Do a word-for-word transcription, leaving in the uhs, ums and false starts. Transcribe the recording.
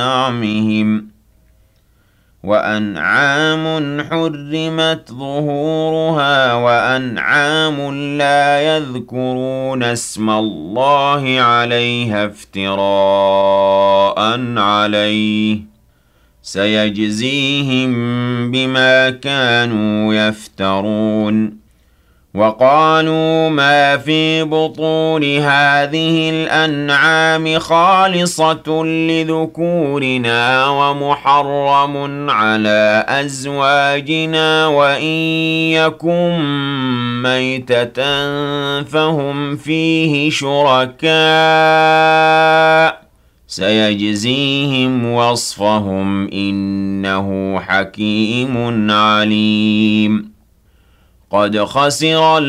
نعمهم وأنعام حرمت ظهورها وأنعام لا يذكرون اسم الله عليها افتراء عليه سيجزيهم بما كانوا يفترون وقالوا ما في بطون هذه الأنعام خالصة لذكورنا ومحرم على أزواجنا وإن يكن ميتة فهم فيه شركاء سيجزيهم وصفهم إنه حكيم عليم قد خسر